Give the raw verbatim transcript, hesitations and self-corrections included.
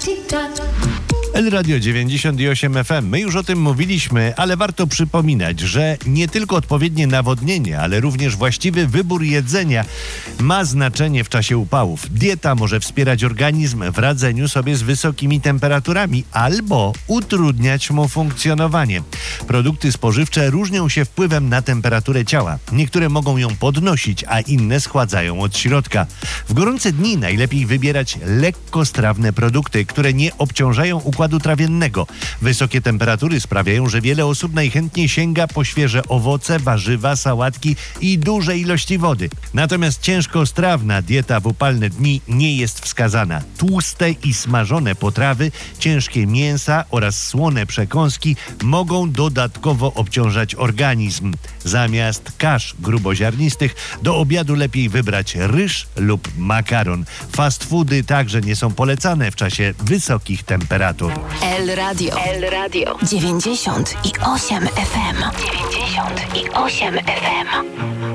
El Radio dziewięćdziesiąt osiem F M. My już o tym mówiliśmy, ale warto przypominać, że nie tylko odpowiednie nawodnienie, ale również właściwy wybór jedzenia ma znaczenie w czasie upałów. Dieta może wspierać organizm w radzeniu sobie z wysokimi temperaturami albo utrudniać mu funkcjonowanie. Produkty spożywcze różnią się wpływem na temperaturę ciała. Niektóre mogą ją podnosić, a inne schładzają od środka. W gorące dni najlepiej wybierać lekkostrawne produkty, które nie obciążają układu trawiennego. Wysokie temperatury sprawiają, że wiele osób najchętniej sięga po świeże owoce, warzywa, sałatki i duże ilości wody. Natomiast ciężkostrawna dieta w upalne dni nie jest wskazana. Tłuste i smażone potrawy, ciężkie mięsa oraz słone przekąski mogą dodatkowo obciążać organizm. Zamiast kasz gruboziarnistych do obiadu lepiej wybrać ryż lub makaron. Fast foody także nie są polecane w czasie wysokich temperatur. El Radio. El Radio. dziewięćdziesiąt osiem F M. dziewięćdziesiąt osiem F M.